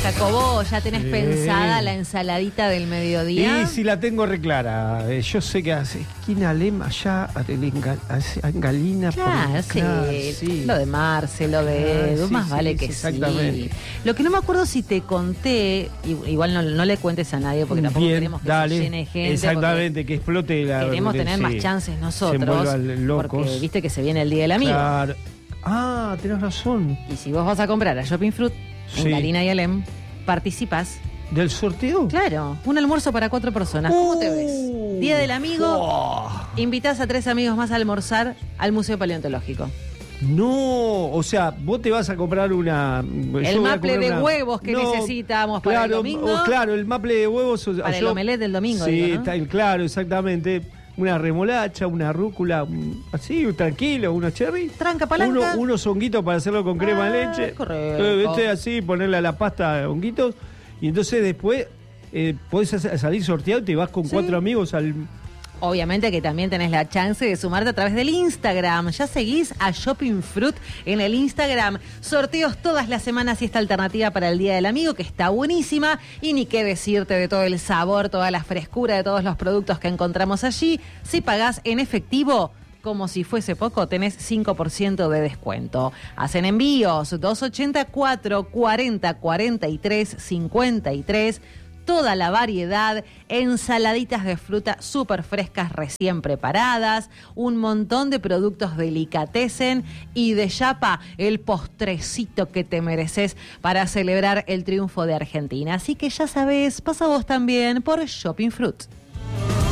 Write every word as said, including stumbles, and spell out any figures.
Jacobo, ¿ya tenés Sí. pensada la ensaladita del mediodía? Y si la tengo reclara. Eh, yo sé que hace esquina Lem allá en Galina. Claro, por, sí. claro, sí. Lo de Marce, lo de Edu, Ah, sí, más sí, vale sí, que exactamente. sí. Lo que no me acuerdo si te conté, igual no, no le cuentes a nadie porque tampoco Bien, queremos que dale. se llene gente. Exactamente, que explote la... Queremos que tener sí, más chances nosotros. Se envuelvan locos. Porque viste que se viene el Día del Amigo. Claro. Ah, tenés razón. Y si vos vas a comprar a Shopping Fruit en Sí. Galina y Alem, participás. ¿Del sorteo? Claro, un almuerzo para cuatro personas. ¿Cómo te ves? Día del Amigo, Oh. invitás a tres amigos más a almorzar al Museo Paleontológico. No, o sea, vos te vas a comprar una... El maple de huevos que necesitamos para el domingo. o claro, el maple de huevos... Para el yo- omelette del domingo, Sí, digo, ¿no? está- claro, exactamente. Una remolacha, una rúcula, un- así, tranquilo, unos cherry. Tranca palanca. Uno, unos honguitos para hacerlo con crema Ah, de leche. correcto. Eh, ¿viste? Así, ponerle a la pasta honguitos. Y entonces después eh, podés hacer- salir sorteado y te vas con Sí. cuatro amigos al... Obviamente que también tenés la chance de sumarte a través del Instagram. Ya seguís a Shopping Fruit en el Instagram. Sorteos todas las semanas y esta alternativa para el Día del Amigo que está buenísima. Y ni qué decirte de todo el sabor, toda la frescura de todos los productos que encontramos allí. Si pagás en efectivo, como si fuese poco, tenés cinco por ciento de descuento. Hacen envíos dos ochenta y cuatro, cuarenta, cuarenta y tres, cincuenta y tres. Toda la variedad, ensaladitas de fruta súper frescas recién preparadas, un montón de productos delicatessen y de chapa el postrecito que te mereces para celebrar el triunfo de Argentina. Así que ya sabés, pasa vos también por Shopping Fruit.